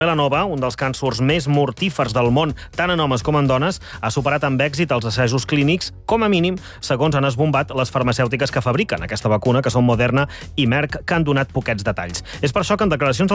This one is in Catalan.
Melanoma, un dels càncers més mortífers del món, tant en homes com en dones, ha superat amb èxit els assajos clínics, com a mínim, segons han esbombat les farmacèutiques que fabriquen aquesta vacuna, que són Moderna i Merck, que han donat poquets detalls. És per això que en declaracions